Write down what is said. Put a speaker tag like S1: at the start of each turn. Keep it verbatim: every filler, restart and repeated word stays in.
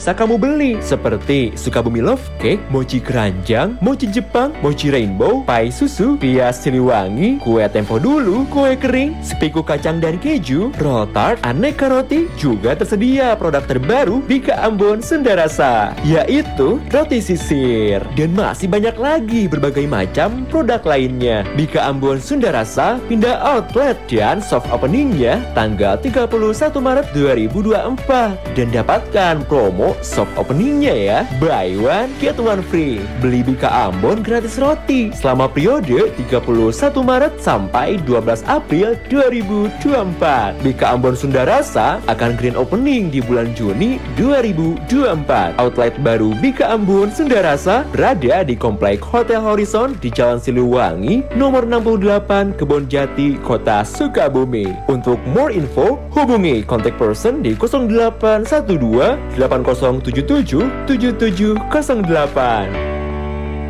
S1: bisa kamu beli, seperti Sukabumi Love Cake, mochi keranjang, mochi Jepang, mochi rainbow, pai susu, pias Siliwangi, kue tempo dulu, kue kering, sepiku kacang dan keju, roll tart, aneka roti. Juga tersedia produk terbaru Bika Ambon Sunda Rasa, yaitu roti sisir. Dan masih banyak lagi berbagai macam produk lainnya. Bika Ambon Sunda Rasa pindah outlet dan soft openingnya tanggal tiga puluh satu Maret dua ribu dua puluh empat. Dan dapatkan promo soft openingnya ya, buy one get one free. Beli Bika Ambon gratis roti selama periode tiga puluh satu Maret sampai dua belas April dua ribu dua puluh empat. Bika Ambon Sunda Rasa akan grand opening di bulan Juni dua ribu dua puluh empat. Outlet baru Bika Ambon Sunda Rasa berada di Komplek Hotel Horizon di Jalan Siliwangi nomor enam puluh delapan Kebon Jati, Kota Sukabumi. Untuk more info, hubungi contact person di nol delapan satu dua delapan nol tujuh tujuh tujuh tujuh nol delapan.